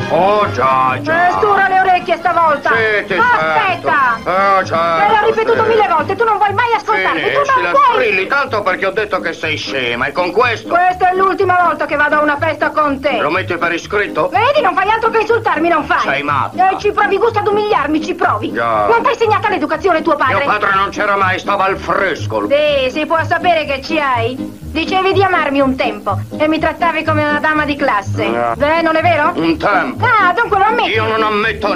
Oh già, già. Stura le orecchie stavolta. Sì, ti Aspetta. sento. Oh già. Te l'ho ripetuto 1000 volte, tu non vuoi mai ascoltarmi, tu Finisci non la vuoi. strilli tanto perché ho detto che sei scema e con questo Questa è l'ultima volta che vado a una festa con te. lo metti per iscritto? Vedi, non fai altro che insultarmi, non fai. Sei matta. Ci provi gusto ad umiliarmi, ci provi. Già. Non ti ha insegnata l'educazione tuo padre? Mio padre non c'era mai, stava al fresco. Sì, si può sapere che ci hai? Dicevi di amarmi un tempo e mi trattavi come una dama di classe. No. Beh, non è vero? Un tempo. Ah, dunque lo ammetti. Io non ammetto